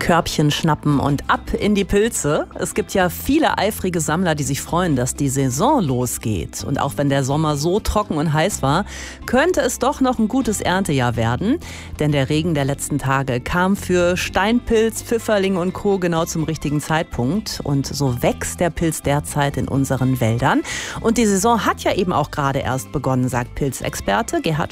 Körbchen schnappen und ab in die Pilze. Es gibt ja viele eifrige Sammler, die sich freuen, dass die Saison losgeht. Und auch wenn der Sommer so trocken und heiß war, könnte es doch noch ein gutes Erntejahr werden. Denn der Regen der letzten Tage kam für Steinpilz, Pfifferling und Co. genau zum richtigen Zeitpunkt. Und so wächst der Pilz derzeit in unseren Wäldern. Und die Saison hat ja eben auch gerade erst begonnen, sagt Pilzexperte Gerhard